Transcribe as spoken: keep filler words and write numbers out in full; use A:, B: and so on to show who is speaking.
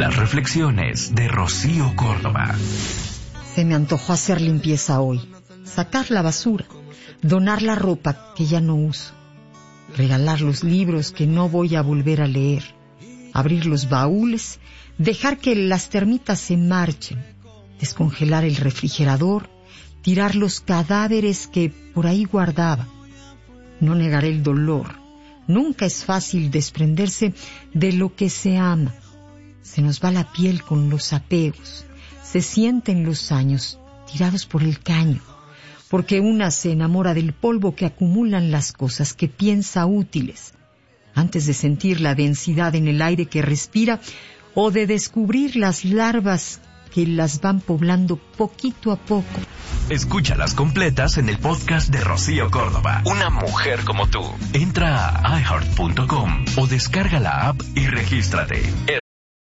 A: Las reflexiones de Rocío Córdoba.
B: Se me antojó hacer limpieza hoy, sacar la basura, donar la ropa que ya no uso, regalar los libros que no voy a volver a leer, abrir los baúles, dejar que las termitas se marchen, descongelar el refrigerador, tirar los cadáveres que por ahí guardaba. No negaré el dolor. Nunca es fácil desprenderse de lo que se ama. Se nos va la piel con los apegos. Se sienten los años tirados por el caño, porque una se enamora del polvo que acumulan las cosas que piensa útiles, antes de sentir la densidad en el aire que respira o de descubrir las larvas que las van poblando poquito a poco.
A: Escúchalas completas en el podcast de Rocío Córdoba. Una mujer como tú. Entra a i heart punto com o descarga la app y regístrate.